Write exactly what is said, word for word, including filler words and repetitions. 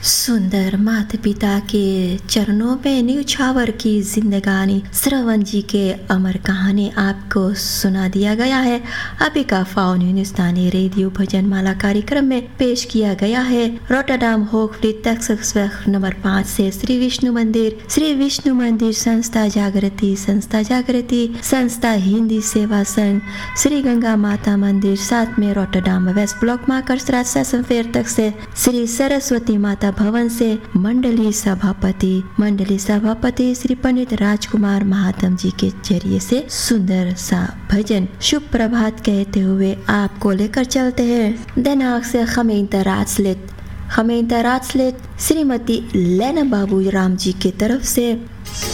सुंदर माता पिता के चरणों में न्यौछावर की जिंदगानी श्रवण जी के अमर कहानी आपको सुना दिया गया है। अभी का फाउन हिंदुस्तानी रेडियो भजन माला कार्यक्रम में पेश किया गया है रोटरडाम होगफ्लीट टेक्सास नंबर पाँच से श्री विष्णु मंदिर श्री विष्णु मंदिर संस्था जागृति संस्था जागृति संस्था हिंदी सेवा संघ श्री गंगा माता मंदिर साथ में रोटरडाम west block Marcus session fair तक से श्री सरस्वती माता भवन से मंडली सभापति मंडली सभापति श्री पंडित राजकुमार महात्म जी के जरिए से सुंदर सा भजन शुभ प्रभात कहते हुए आपको लेकर चलते हैं। दिनांक से खमेंता राजस्लेट खमेंता राजस्लेट श्रीमती लेना बाबू राम जी की तरफ से